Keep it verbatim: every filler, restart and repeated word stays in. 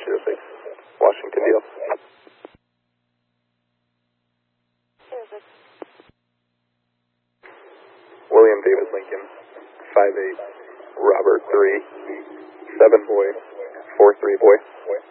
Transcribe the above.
zero six, Washington deal. William David Lincoln, five eight, Robert three, seven boy, four three boy.